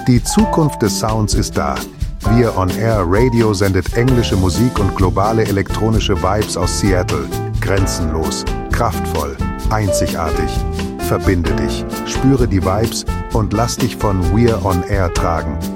Die Zukunft des Sounds ist da. Wir On Air Radio sendet englische Musik und globale elektronische Vibes aus Seattle. Grenzenlos, kraftvoll, einzigartig. Verbinde dich, spüre die Vibes und lass dich von We're On Air tragen.